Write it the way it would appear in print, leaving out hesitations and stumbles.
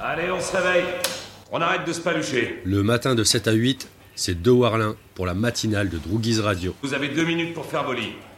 Allez, on se réveille. On arrête de se palucher. Le matin de 7 à 8, c'est De Warlin pour la matinale de Droogies Radio. Vous avez 2 minutes pour faire vos lits.